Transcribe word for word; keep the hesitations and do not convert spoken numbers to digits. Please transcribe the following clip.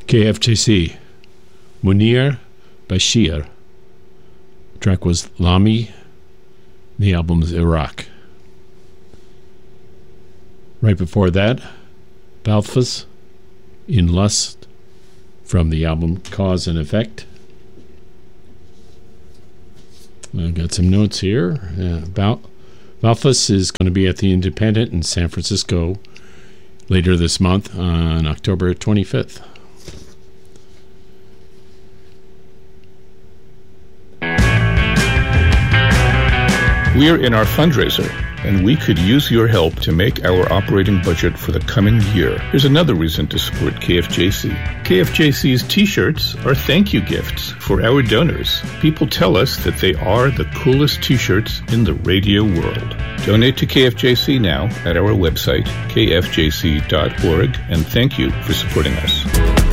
K F J C, Munir Bashir. The track was Lami. The album is Iraq. Right before that, Balthus in Lust from the album Cause and Effect. I've got some notes here. Uh, Bal- Balthus is going to be at the Independent in San Francisco later this month on October twenty-fifth. We're in our fundraiser, and we could use your help to make our operating budget for the coming year. Here's another reason to support K F J C. K F J C's t-shirts are thank you gifts for our donors. People tell us that they are the coolest t-shirts in the radio world. Donate to K F J C now at our website, k f j c dot org, and thank you for supporting us.